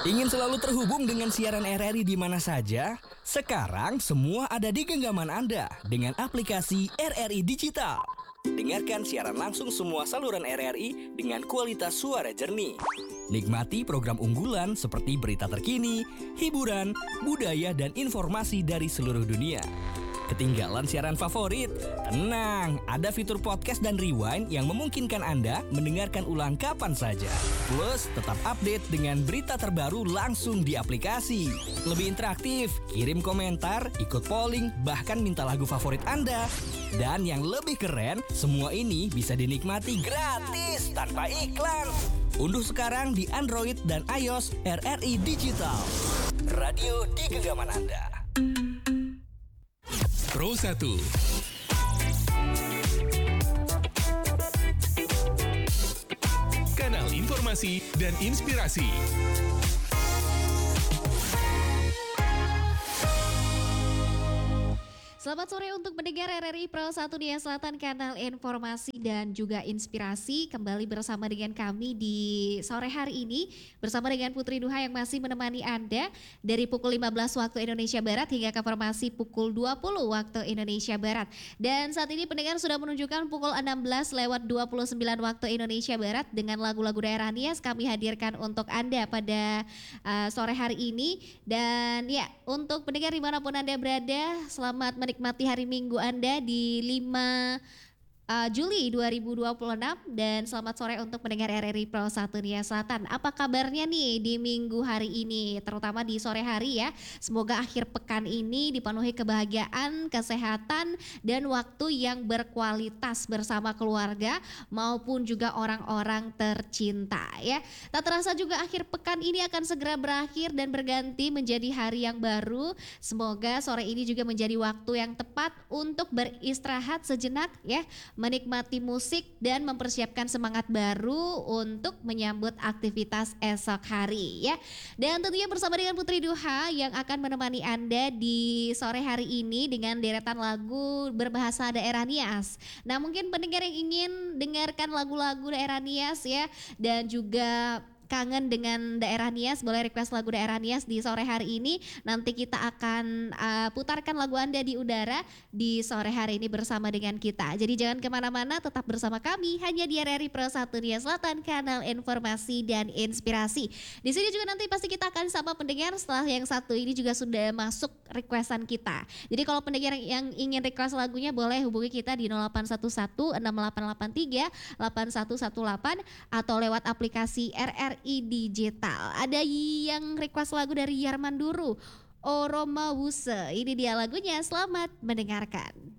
Ingin selalu terhubung dengan siaran RRI di mana saja? Sekarang semua ada di genggaman Anda dengan aplikasi RRI Digital. Dengarkan siaran langsung semua saluran RRI dengan kualitas suara jernih. Nikmati program unggulan seperti berita terkini, hiburan, budaya, dan informasi dari seluruh dunia. Ketinggalan siaran favorit? Tenang, ada fitur podcast dan rewind yang memungkinkan Anda mendengarkan ulang kapan saja. Plus, tetap update dengan berita terbaru langsung di aplikasi. Lebih interaktif, kirim komentar, ikut polling, bahkan minta lagu favorit Anda. Dan yang lebih keren, semua ini bisa dinikmati gratis tanpa iklan. Unduh sekarang di Android dan iOS RRI Digital. Radio di genggaman Anda. Pro 1. Kanal informasi dan inspirasi. Selamat sore untuk mendengar RRI Pro 1 Nia Selatan, kanal informasi dan juga inspirasi. Kembali bersama dengan kami di sore hari ini bersama dengan Putri Duha yang masih menemani Anda dari pukul 15 waktu Indonesia Barat hingga konfirmasi pukul 20 waktu Indonesia Barat. Dan saat ini pendengar sudah menunjukkan pukul 16:29 waktu Indonesia Barat dengan lagu-lagu daerah Nias kami hadirkan untuk Anda pada sore hari ini. Dan ya, untuk pendengar dimanapun Anda berada, selamat menikmati hari Minggu Anda di 5 Juli 2026 dan selamat sore untuk mendengar RRI Pro 1 Nia Selatan. Apa kabarnya nih di minggu hari ini, terutama di sore hari ya. Semoga akhir pekan ini dipenuhi kebahagiaan, kesehatan, dan waktu yang berkualitas bersama keluarga maupun juga orang-orang tercinta ya. Tak terasa juga akhir pekan ini akan segera berakhir dan berganti menjadi hari yang baru. Semoga sore ini juga menjadi waktu yang tepat untuk beristirahat sejenak ya, menikmati musik dan mempersiapkan semangat baru untuk menyambut aktivitas esok hari ya. Dan tentunya bersama dengan Putri Duha yang akan menemani Anda di sore hari ini dengan deretan lagu berbahasa daerah Nias. Nah, mungkin pendengar yang ingin dengarkan lagu-lagu daerah Nias ya dan juga kangen dengan daerah Nias, boleh request lagu daerah Nias di sore hari ini. Nanti kita akan putarkan lagu Anda di udara di sore hari ini bersama dengan kita. Jadi jangan kemana-mana, tetap bersama kami hanya di RRI Pro 1 Nia Selatan, kanal informasi dan inspirasi. Di sini juga nanti pasti kita akan sapa pendengar setelah yang satu ini juga sudah masuk requestan kita. Jadi kalau pendengar yang ingin request lagunya boleh hubungi kita di 0811 6883 8118 atau lewat aplikasi RRI Digital. Ada yang request lagu dari Yarman Duru, Oroma Wuse. Ini dia lagunya, selamat mendengarkan.